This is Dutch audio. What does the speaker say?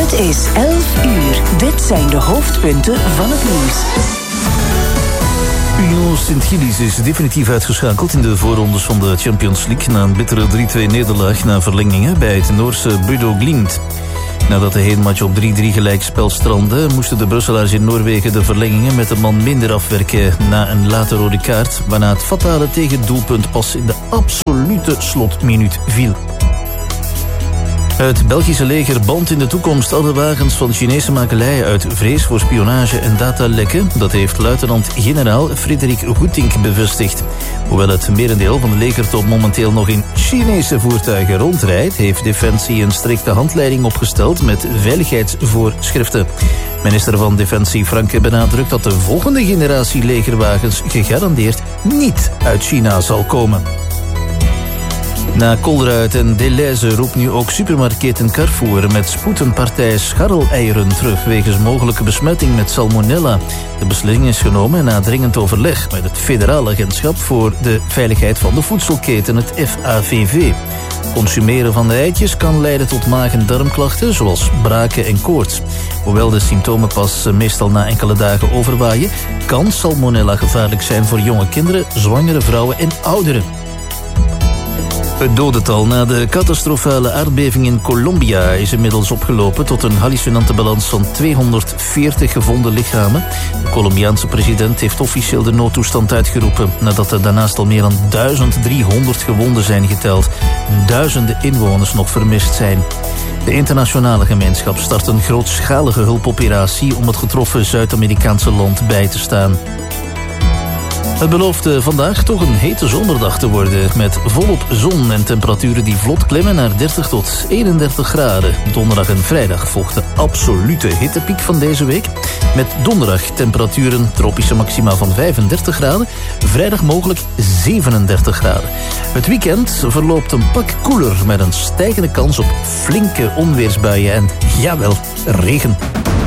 Het is 11 uur. Dit zijn de hoofdpunten van het nieuws. Union Sint-Gillis is definitief uitgeschakeld in de voorrondes van de Champions League na een bittere 3-2-nederlaag na verlengingen bij het Noorse Bodø Glimt. Nadat de heenmatch op 3-3 gelijkspel strandde, moesten de Brusselaars in Noorwegen de verlengingen met een man minder afwerken na een late rode kaart, waarna het fatale tegendoelpunt pas in de absolute slotminuut viel. Het Belgische leger bant in de toekomst alle wagens van Chinese makelij uit vrees voor spionage en datalekken. Dat heeft luitenant-generaal Frederik Goetink bevestigd. Hoewel het merendeel van de legertop momenteel nog in Chinese voertuigen rondrijdt, heeft Defensie een strikte handleiding opgesteld met veiligheidsvoorschriften. Minister van Defensie Franke benadrukt dat de volgende generatie legerwagens gegarandeerd niet uit China zal komen. Na Colruyt en Delhaize roept nu ook supermarktketen Carrefour met spoed een partij scharreleieren terug wegens mogelijke besmetting met salmonella. De beslissing is genomen na dringend overleg met het Federaal Agentschap voor de Veiligheid van de Voedselketen, het FAVV. Consumeren van de eitjes kan leiden tot maag- en darmklachten zoals braken en koorts. Hoewel de symptomen pas meestal na enkele dagen overwaaien, kan salmonella gevaarlijk zijn voor jonge kinderen, zwangere vrouwen en ouderen. Het dodental na de catastrofale aardbeving in Colombia is inmiddels opgelopen tot een hallucinante balans van 240 gevonden lichamen. De Colombiaanse president heeft officieel de noodtoestand uitgeroepen nadat er daarnaast al meer dan 1300 gewonden zijn geteld. Duizenden inwoners nog vermist zijn. De internationale gemeenschap start een grootschalige hulpoperatie om het getroffen Zuid-Amerikaanse land bij te staan. Het belooft vandaag toch een hete zomerdag te worden met volop zon en temperaturen die vlot klimmen naar 30 tot 31 graden. Donderdag en vrijdag volgt de absolute hittepiek van deze week. Met donderdag temperaturen tropische maxima van 35 graden. Vrijdag mogelijk 37 graden. Het weekend verloopt een pak koeler met een stijgende kans op flinke onweersbuien en jawel, regen.